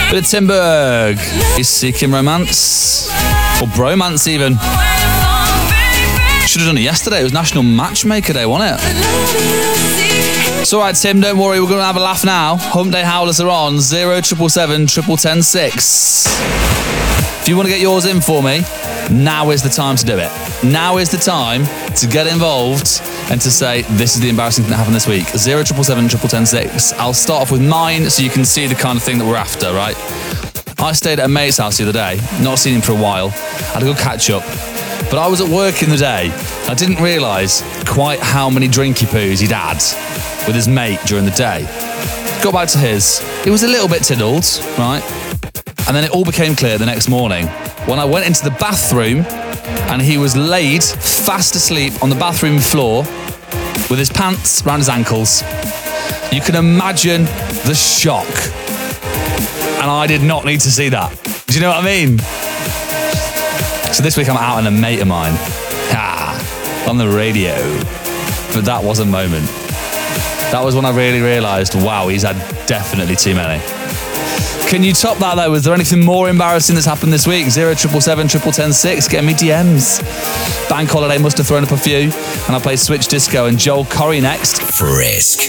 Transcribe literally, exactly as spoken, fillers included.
Bit of Timberg. He's seeking romance. Or bromance even. Should have done it yesterday. It was National Matchmaker Day, wasn't it? It's alright, Tim, don't worry, we're going to have a laugh now. Hump Day Howlers are on zero triple seven triple ten six. If you want to get yours in for me, now is the time to do it. Now is the time to get involved and to say, this is the embarrassing thing that happened this week. zero triple seven triple ten six. I'll start off with mine so you can see the kind of thing that we're after, right? I stayed at a mate's house the other day, not seen him for a while, had a good catch up. But I was at work in the day. I didn't realise quite how many drinky poos he'd had with his mate during the day. Got back to his. He was a little bit tiddled, right? And then it all became clear the next morning when I went into the bathroom and he was laid fast asleep on the bathroom floor with his pants around his ankles. You can imagine the shock. And I did not need to see that. Do you know what I mean? So this week I'm out and a mate of mine. Ah, on the radio. But that was a moment. That was when I really realised, wow, he's had definitely too many. Can you top that though? Was there anything more embarrassing that's happened this week? zero triple seven triple ten six. Get me D Ms. Bank holiday must have thrown up a few. And I play Switch Disco and Joel Corry next. Frisk.